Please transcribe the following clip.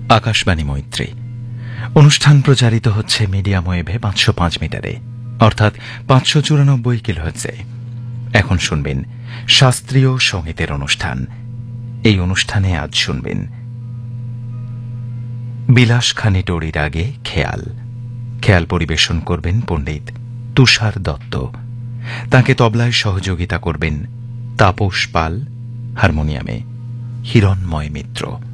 আকাশবাণী মৈত্রী অনুষ্ঠান প্রচারিত হচ্ছে মিডিয়াম ওয়েভে 505 মিটারে, অর্থাৎ 594 কিলোহার্টজে। এখন শুনবেন শাস্ত্রীয় সঙ্গীতের অনুষ্ঠান। এই অনুষ্ঠানে আজ শুনবেন বিলাসখানি টড়ির আগে খেয়াল। খেয়াল পরিবেশন করবেন পণ্ডিত তুষার দত্ত। তাকে তবলায় সহযোগিতা করবেন তাপস পাল, হারমোনিয়ামে হিরণময় মিত্র।